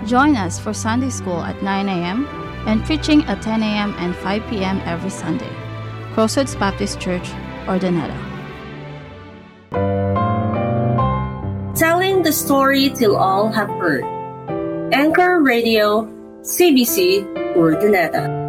Join us for Sunday School at 9 a.m. and preaching at 10 a.m. and 5 p.m. every Sunday. Crossroads Baptist Church, Ordoneta. Telling the story till all have heard. Anchor Radio, CBC, Ordoneta.